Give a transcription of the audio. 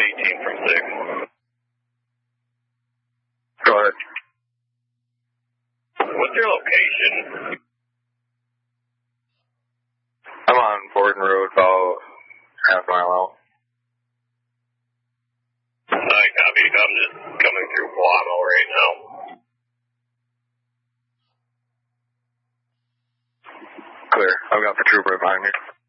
18 from 6. Go ahead. What's your location? I'm on Borden Road, about half a mile out. I copy. I'm just coming through Guamo right now. Clear. I've got the trooper behind me.